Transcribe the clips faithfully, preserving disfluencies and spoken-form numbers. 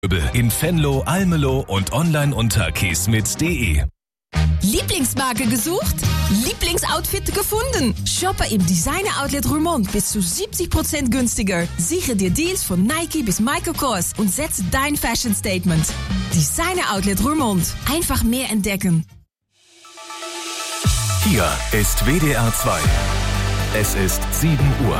In Venlo, Almelo und online unter kesmit punkt de. Lieblingsmarke gesucht? Lieblingsoutfit gefunden? Shoppe im Designer-Outlet Roermond bis zu siebzig Prozent günstiger. Sichere dir Deals von Nike bis Michael Kors und setze dein Fashion-Statement. Designer-Outlet Roermond. Einfach mehr entdecken. Hier ist W D R zwei. Es ist sieben Uhr.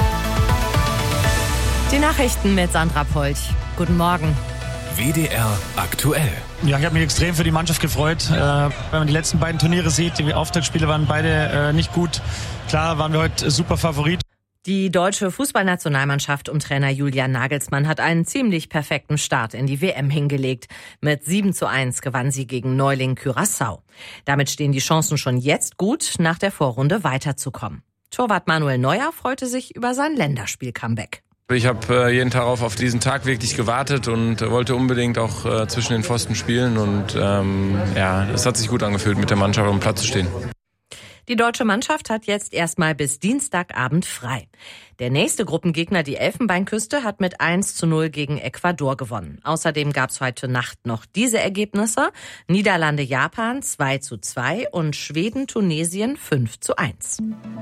Die Nachrichten mit Sandra Polch. Guten Morgen. W D R aktuell. Ja, ich habe mich extrem für die Mannschaft gefreut. Äh, wenn man die letzten beiden Turniere sieht, die Auftaktspiele waren beide äh, nicht gut. Klar waren wir heute super Favorit. Die deutsche Fußballnationalmannschaft um Trainer Julian Nagelsmann hat einen ziemlich perfekten Start in die W M hingelegt. Mit sieben zu eins gewann sie gegen Neuling Curaçao. Damit stehen die Chancen schon jetzt gut, nach der Vorrunde weiterzukommen. Torwart Manuel Neuer freute sich über sein Länderspiel-Comeback. Ich habe äh, jeden Tag auf, auf diesen Tag wirklich gewartet und äh, wollte unbedingt auch äh, zwischen den Pfosten spielen. Und ähm, ja, es hat sich gut angefühlt, mit der Mannschaft auf dem Platz zu stehen. Die deutsche Mannschaft hat jetzt erstmal bis Dienstagabend frei. Der nächste Gruppengegner, die Elfenbeinküste, hat mit eins zu null gegen Ecuador gewonnen. Außerdem gab es heute Nacht noch diese Ergebnisse: Niederlande-Japan zwei zu zwei und Schweden-Tunesien fünf zu eins.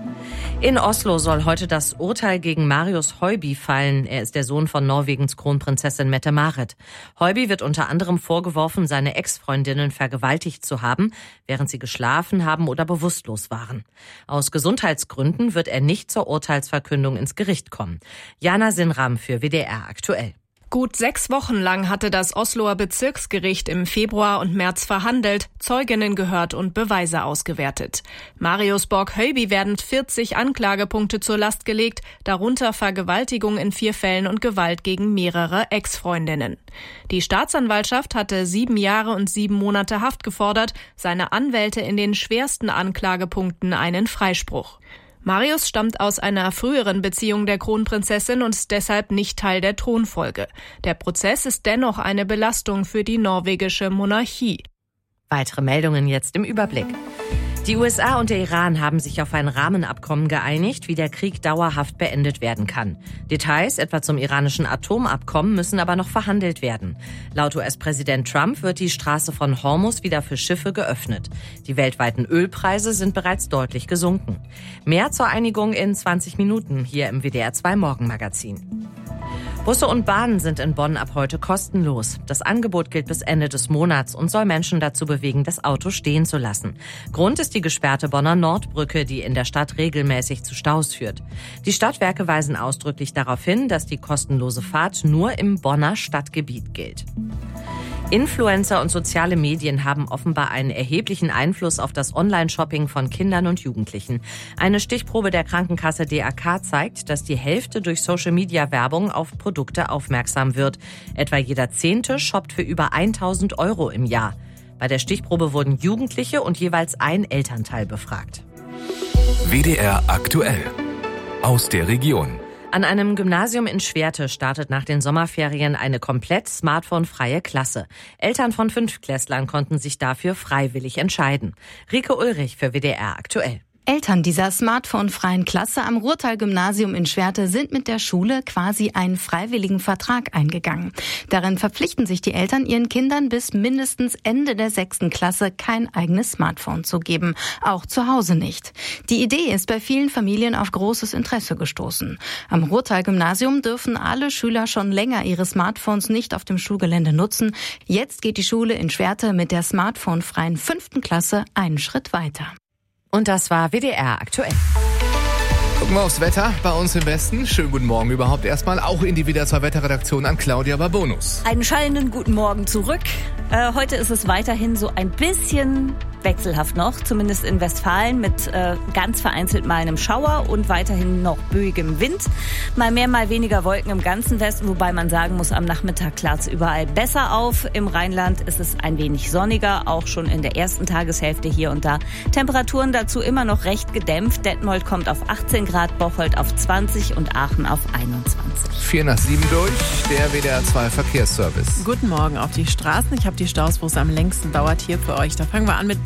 In Oslo soll heute das Urteil gegen Marius Høiby fallen. Er ist der Sohn von Norwegens Kronprinzessin Mette-Marit. Høiby wird unter anderem vorgeworfen, seine Ex-Freundinnen vergewaltigt zu haben, während sie geschlafen haben oder bewusstlos waren. Aus Gesundheitsgründen wird er nicht zur Urteilsverkündung ins Gericht kommen. Jana Sinram für W D R aktuell. Gut sechs Wochen lang hatte das Osloer Bezirksgericht im Februar und März verhandelt, Zeuginnen gehört und Beweise ausgewertet. Marius Borg-Høiby werden vierzig Anklagepunkte zur Last gelegt, darunter Vergewaltigung in vier Fällen und Gewalt gegen mehrere Ex-Freundinnen. Die Staatsanwaltschaft hatte sieben Jahre und sieben Monate Haft gefordert, seine Anwälte in den schwersten Anklagepunkten einen Freispruch. Marius stammt aus einer früheren Beziehung der Kronprinzessin und ist deshalb nicht Teil der Thronfolge. Der Prozess ist dennoch eine Belastung für die norwegische Monarchie. Weitere Meldungen jetzt im Überblick. Die U S A und der Iran haben sich auf ein Rahmenabkommen geeinigt, wie der Krieg dauerhaft beendet werden kann. Details, etwa zum iranischen Atomabkommen, müssen aber noch verhandelt werden. Laut U S-Präsident Trump wird die Straße von Hormuz wieder für Schiffe geöffnet. Die weltweiten Ölpreise sind bereits deutlich gesunken. Mehr zur Einigung in zwanzig Minuten hier im W D R zwei Morgenmagazin. Busse und Bahnen sind in Bonn ab heute kostenlos. Das Angebot gilt bis Ende des Monats und soll Menschen dazu bewegen, das Auto stehen zu lassen. Grund ist die gesperrte Bonner Nordbrücke, die in der Stadt regelmäßig zu Staus führt. Die Stadtwerke weisen ausdrücklich darauf hin, dass die kostenlose Fahrt nur im Bonner Stadtgebiet gilt. Influencer und soziale Medien haben offenbar einen erheblichen Einfluss auf das Online-Shopping von Kindern und Jugendlichen. Eine Stichprobe der Krankenkasse D A K zeigt, dass die Hälfte durch Social-Media-Werbung auf Produkte aufmerksam wird. Etwa jeder Zehnte shoppt für über tausend Euro im Jahr. Bei der Stichprobe wurden Jugendliche und jeweils ein Elternteil befragt. W D R aktuell. Aus der Region. An einem Gymnasium in Schwerte startet nach den Sommerferien eine komplett smartphonefreie Klasse. Eltern von Fünftklässlern konnten sich dafür freiwillig entscheiden. Rike Ulrich für W D R aktuell. Eltern dieser smartphonefreien Klasse am Ruhrtal-Gymnasium in Schwerte sind mit der Schule quasi einen freiwilligen Vertrag eingegangen. Darin verpflichten sich die Eltern, ihren Kindern bis mindestens Ende der sechsten Klasse kein eigenes Smartphone zu geben, auch zu Hause nicht. Die Idee ist bei vielen Familien auf großes Interesse gestoßen. Am Ruhrtal-Gymnasium dürfen alle Schüler schon länger ihre Smartphones nicht auf dem Schulgelände nutzen. Jetzt geht die Schule in Schwerte mit der smartphonefreien fünften Klasse einen Schritt weiter. Und das war W D R aktuell. Gucken wir aufs Wetter bei uns im Westen. Schönen guten Morgen überhaupt erstmal, auch in die W D R zwei Wetterredaktion an Claudia Babonus. Einen schallenden guten Morgen zurück. Äh, heute ist es weiterhin so ein bisschen wechselhaft noch, zumindest in Westfalen, mit äh, ganz vereinzelt mal einem Schauer und weiterhin noch böigem Wind. Mal mehr, mal weniger Wolken im ganzen Westen, wobei man sagen muss, am Nachmittag klart es überall besser auf. Im Rheinland ist es ein wenig sonniger, auch schon in der ersten Tageshälfte hier und da. Temperaturen dazu immer noch recht gedämpft. Detmold kommt auf achtzehn Grad, Bocholt auf zwanzig und Aachen auf einundzwanzig. Vier nach sieben durch, der W D R zwei Verkehrsservice. Guten Morgen auf die Straßen. Ich habe die Staus, wo es am längsten dauert, hier für euch. Da fangen wir an mit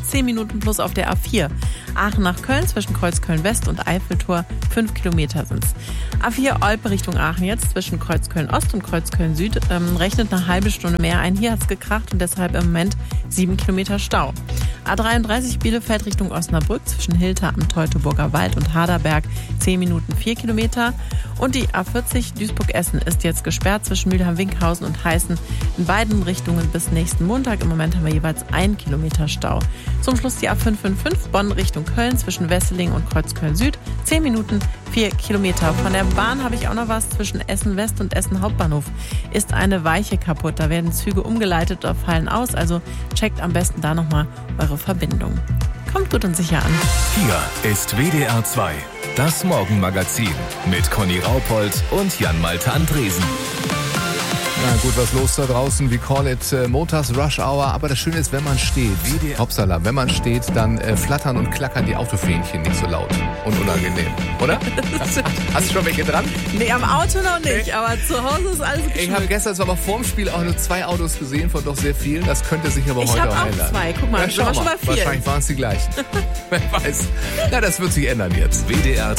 zehn Minuten plus auf der A vier. Aachen nach Köln zwischen Kreuzköln West und Eiffeltor, fünf Kilometer sind's. A vier Olpe Richtung Aachen jetzt zwischen Kreuzköln Ost und Kreuzköln Süd ähm, rechnet eine halbe Stunde mehr ein. Hier hat's gekracht und deshalb im Moment sieben Kilometer Stau. A dreiunddreißig Bielefeld Richtung Osnabrück zwischen Hilter am Teutoburger Wald und Haderberg, zehn Minuten vier Kilometer. Und die A vierzig Duisburg-Essen ist jetzt gesperrt zwischen Mülheim-Winkhausen und Heißen in beiden Richtungen bis nächsten Montag. Im Moment haben wir jeweils ein Kilometer Stau. Zum Schluss die A fünf fünf fünf Bonn Richtung Köln zwischen Wesseling und Kreuzköln Süd, zehn Minuten vier Kilometer. Von der Bahn habe ich auch noch was. Zwischen Essen West und Essen Hauptbahnhof ist eine Weiche kaputt. Da werden Züge umgeleitet oder fallen aus. Also checkt am besten da nochmal eure Verbindung. Kommt gut und sicher an. Hier ist W D R zwei, das Morgenmagazin mit Conny Raupold und Jan-Malte Andresen. Na gut, was los da draußen? We call it äh, Montags Rush Hour. Aber das Schöne ist, wenn man steht, hoppsala, wenn man steht, dann äh, flattern und klackern die Autofähnchen nicht so laut und unangenehm, oder? Hast du schon welche dran? Nee, am Auto noch nicht, nee. Aber zu Hause ist alles geschmückt. Ich habe gestern zwar aber vorm Spiel auch nur zwei Autos gesehen von doch sehr vielen. Das könnte sich aber ich heute auch auch ändern. Zwei. Guck mal, ja, das war schon mal vier. Wahrscheinlich waren es die gleichen. Wer weiß. Na, das wird sich ändern jetzt. W D R